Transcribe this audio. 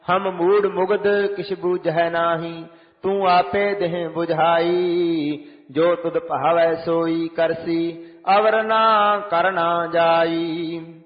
ਹਮ ਮੂੜ ਮੁਗਧ ਕਿਛ ਬੂਝੈ ਨਾਹੀ, ਤੂੰ ਆਪੇ ਦੇਹ ਬੁਝਾਈ। ਜੋ ਤੁਧ ਭਾਵੈ ਸੋਈ ਕਰਸੀ, ਅਵਰ ਨਾ ਕਰਨਾ ਜਾਈ।